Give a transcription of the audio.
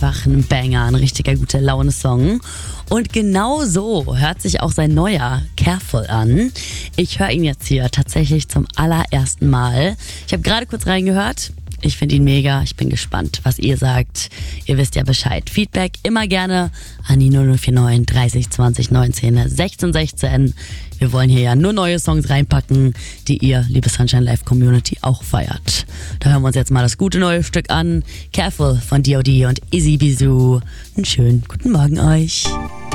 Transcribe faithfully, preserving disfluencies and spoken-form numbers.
einfach ein Banger, ein richtiger gute Laune-Song. Und genau so hört sich auch sein neuer Careful an. Ich höre ihn jetzt hier tatsächlich zum allerersten Mal. Ich habe gerade kurz reingehört. Ich finde ihn mega. Ich bin gespannt, was ihr sagt. Ihr wisst ja Bescheid. Feedback immer gerne an die null null vier neun dreißig zwanzig neunzehn sechzehn sechzehn. Wir wollen hier ja nur neue Songs reinpacken, die ihr, liebe Sunshine Live Community, auch feiert. Da hören wir uns jetzt mal das gute neue Stück an. Careful von D O D und Izzy Bizou. Einen schönen guten Morgen euch.